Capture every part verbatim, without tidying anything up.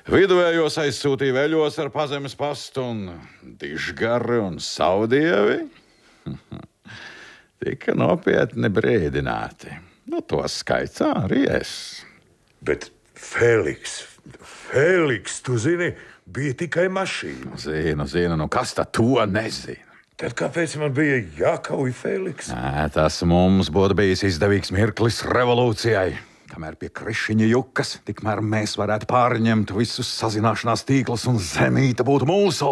Viduvējos aizsūtīja veļos ar pazemes pastu un dižgari un saudievi. Tika nopietni brīdināti. Nu, to skaitā arī es. Bet Feliks, Feliks, tu zini, bija tikai mašīna. Zinu, zinu, nu kas tad to nezina? Tad kāpēc man bija jākauj Feliks? Nē, tas mums būtu bijis izdevīgs mirklis revolūcijai. Kamēr pie Krišiņa jukas, tikmēr mēs varētu pārņemt visus sazināšanās tīklus un zemīte būtu mūsu.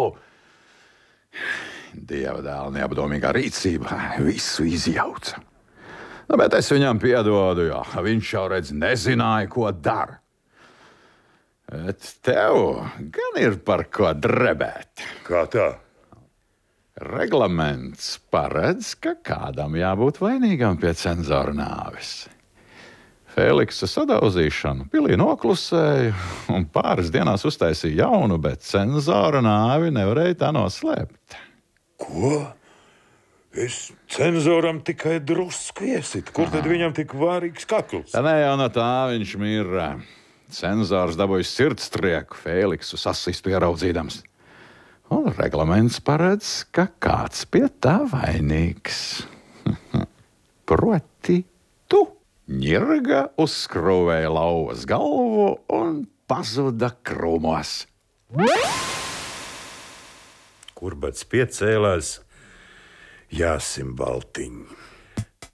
Dieva dēla neapdomīgā rīcība visu izjauca. Nu, bet es viņam piedodu, jo viņš jau redz nezināja, ko dara. Bet tev gan ir par ko drebēt. Kā tā? Reglaments paredz, ka kādam jābūt vainīgam pie cenzora nāves. Feliksa sadauzīšanu pilī noklusēja un pāris dienās uztaisīja jaunu, bet cenzora nāvi nevarēja tā noslēpt. Ko? Es cenzoram tikai drusku iesit. Kur tad viņam tik vārīgs kakls? Tā ne jau no tā viņš mirra. Cenzors dabūja sirdstrieku Feliksu sasistu ieraudzīdams. Un reglaments paredz, ka kāds pie tā vainīgs. Proti tu. Ņirga uzskrūvēja lauvas galvu un pazuda krūmos. Kurbats piecēlās, Jāsim Baltiņ.